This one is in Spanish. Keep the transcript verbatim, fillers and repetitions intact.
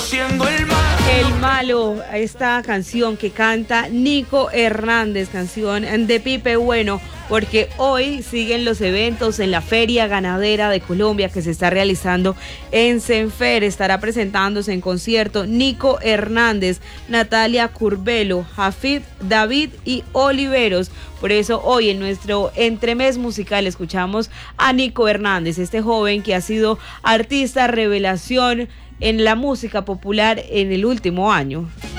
siendo el malo. El malo, esta canción que canta Nico Hernández, canción de Pipe Bueno, porque hoy siguen los eventos en la Feria Ganadera de Colombia que se está realizando en Senfer. Estará presentándose en concierto Nico Hernández, Natalia Curbelo, Jafid, David y Oliveros. Por eso hoy en nuestro entremés musical escuchamos a Nico Hernández, este joven que ha sido artista revelación en la música popular en el último año.